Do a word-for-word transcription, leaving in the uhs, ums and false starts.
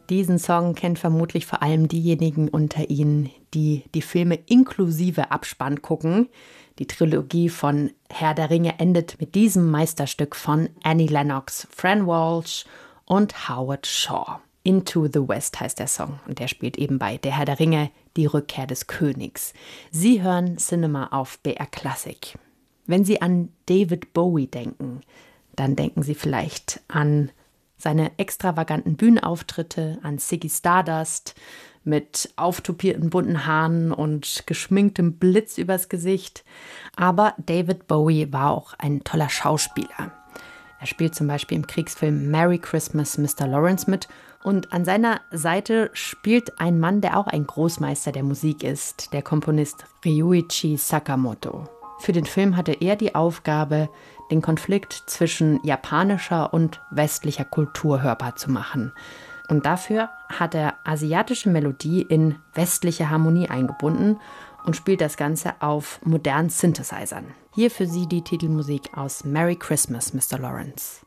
Diesen Song kennt vermutlich vor allem diejenigen unter Ihnen, die die Filme inklusive Abspann gucken. Die Trilogie von Herr der Ringe endet mit diesem Meisterstück von Annie Lennox, Fran Walsh und Howard Shaw. Into the West heißt der Song und der spielt eben bei Der Herr der Ringe, die Rückkehr des Königs. Sie hören Cinema auf B R Classic. Wenn Sie an David Bowie denken, dann denken Sie vielleicht an seine extravaganten Bühnenauftritte, an Ziggy Stardust mit auftupierten bunten Haaren und geschminktem Blitz übers Gesicht. Aber David Bowie war auch ein toller Schauspieler. Er spielt zum Beispiel im Kriegsfilm Merry Christmas, Mister Lawrence mit. Und an seiner Seite spielt ein Mann, der auch ein Großmeister der Musik ist, der Komponist Ryuichi Sakamoto. Für den Film hatte er die Aufgabe, den Konflikt zwischen japanischer und westlicher Kultur hörbar zu machen. Und dafür hat er asiatische Melodie in westliche Harmonie eingebunden und spielt das Ganze auf modernen Synthesizern. Hier für Sie die Titelmusik aus Merry Christmas, Mister Lawrence.